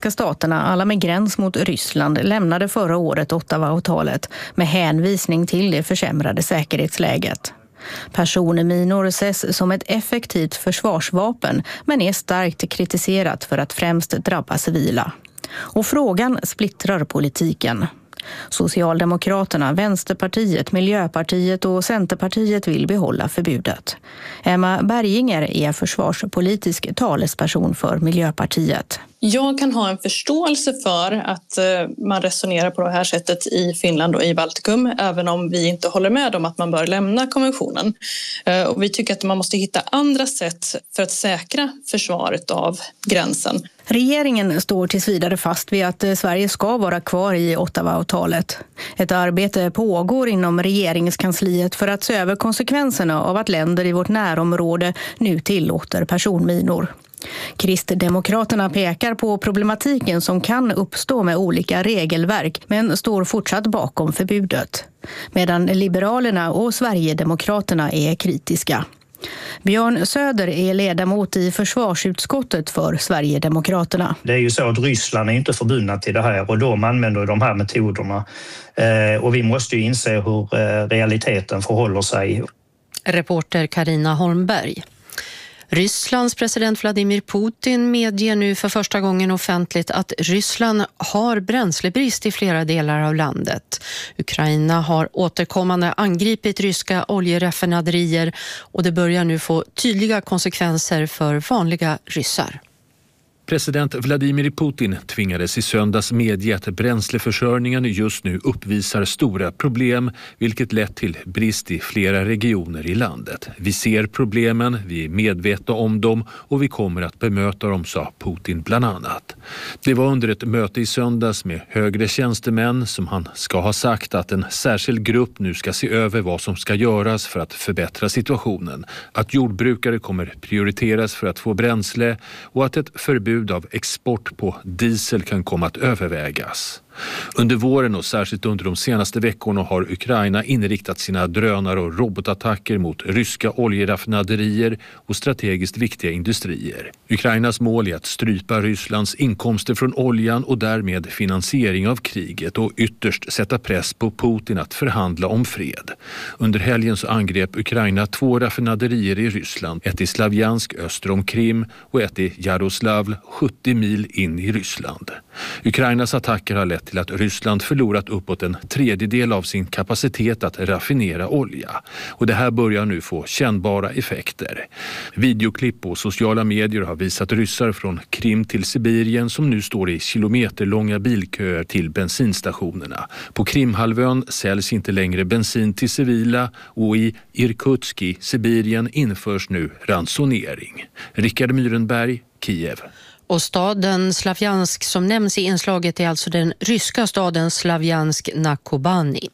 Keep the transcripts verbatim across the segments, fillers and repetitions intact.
baltiska staterna, alla med gräns mot Ryssland, lämnade förra året Ottawa-avtalet med hänvisning till det försämrade säkerhetsläget. Personminor ses som ett effektivt försvarsvapen men är starkt kritiserat för att främst drabba civila. Och frågan splittrar politiken. Socialdemokraterna, Vänsterpartiet, Miljöpartiet och Centerpartiet vill behålla förbudet. Emma Berginger är försvarspolitisk talesperson för Miljöpartiet. Jag kan ha en förståelse för att man resonerar på det här sättet i Finland och i Baltikum, även om vi inte håller med om att man bör lämna konventionen. Och vi tycker att man måste hitta andra sätt för att säkra försvaret av gränsen. Regeringen står tills vidare fast vid att Sverige ska vara kvar i Ottawa-avtalet. Ett arbete pågår inom regeringskansliet för att se över konsekvenserna av att länder i vårt närområde nu tillåter personminor. Kristdemokraterna pekar på problematiken som kan uppstå med olika regelverk men står fortsatt bakom förbudet. Medan Liberalerna och Sverigedemokraterna är kritiska. Björn Söder är ledamot i försvarsutskottet för Sverigedemokraterna. Det är ju så att Ryssland är inte förbundna till det här och de använder de här metoderna. Eh, och vi måste ju inse hur eh, realiteten förhåller sig. Reporter Carina Holmberg. Rysslands president Vladimir Putin medger nu för första gången offentligt att Ryssland har bränslebrist i flera delar av landet. Ukraina har återkommande angripit ryska oljeraffinaderier och det börjar nu få tydliga konsekvenser för vanliga ryssar. President Vladimir Putin tvingades i söndags medge att bränsleförsörjningen just nu uppvisar stora problem, vilket lett till brist i flera regioner i landet. Vi ser problemen, vi är medvetna om dem och vi kommer att bemöta dem, sa Putin bland annat. Det var under ett möte i söndags med högre tjänstemän som han ska ha sagt att en särskild grupp nu ska se över vad som ska göras för att förbättra situationen. Att jordbrukare kommer prioriteras för att få bränsle och att ett förbud av export på diesel kan komma att övervägas. Under våren och särskilt under de senaste veckorna har Ukraina inriktat sina drönare och robotattacker mot ryska oljeraffinaderier och strategiskt viktiga industrier. Ukrainas mål är att strypa Rysslands inkomster från oljan och därmed finansiering av kriget och ytterst sätta press på Putin att förhandla om fred. Under helgen så angrep Ukraina två raffinaderier i Ryssland, ett i Slavjansk öster om Krim och ett i Jaroslavl sjuttio mil in i Ryssland. Ukrainas attacker har lett till att Ryssland förlorat uppåt en tredjedel av sin kapacitet att raffinera olja. Och det här börjar nu få kännbara effekter. Videoklipp på sociala medier har visat ryssar från Krim till Sibirien som nu står i kilometerlånga bilköer till bensinstationerna. På Krimhalvön säljs inte längre bensin till civila och i Irkutsk i Sibirien införs nu ransonering. Rickard Myrenberg, Kiev. Och staden Slavjansk som nämns i inslaget är alltså den ryska staden Slavjansk na Kubani.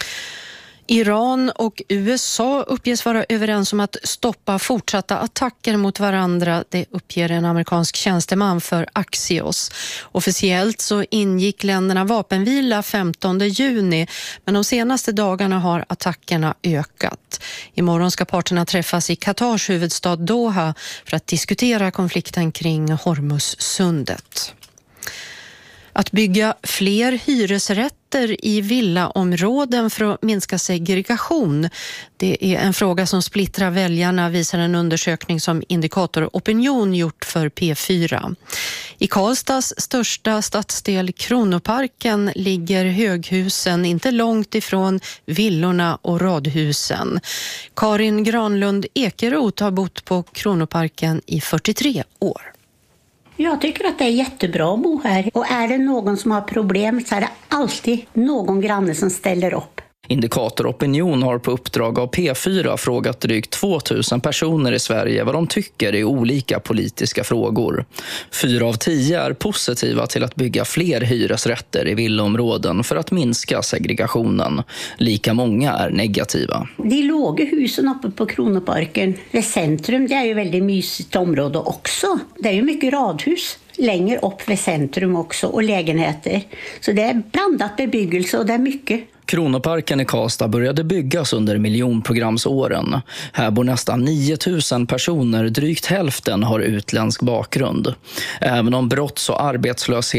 Iran och U S A uppges vara överens om att stoppa fortsatta attacker mot varandra. Det uppger en amerikansk tjänsteman för Axios. Officiellt så ingick länderna vapenvila femtonde juni, men de senaste dagarna har attackerna ökat. Imorgon ska parterna träffas i Katars huvudstad Doha för att diskutera konflikten kring Hormuzsundet. Att bygga fler hyresrätter i villaområden för att minska segregation, det är en fråga som splittrar väljarna, visar en undersökning som Indikator Opinion gjort för P fyra. I Karlstads största stadsdel Kronoparken ligger höghusen inte långt ifrån villorna och radhusen. Karin Granlund Ekeroth har bott på Kronoparken i fyrtiotre år. Jag tycker att det är jättebra att bo här. Och är det någon som har problem så är det alltid någon granne som ställer upp. Indikator Opinion har på uppdrag av P fyra frågat drygt tvåtusen personer i Sverige vad de tycker i olika politiska frågor. Fyra av tio är positiva till att bygga fler hyresrätter i villaområden för att minska segregationen. Lika många är negativa. De låga husen uppe på Kronoparken vid centrum, det är ju väldigt mysigt område också. Det är ju mycket radhus längre upp vid centrum också och lägenheter. Så det är blandat bebyggelse och det är mycket. Kronoparken i Karlstad började byggas under miljonprogramsåren. Här bor nästan nio tusen personer, drygt hälften har utländsk bakgrund. Även om brotts- och arbetslöshet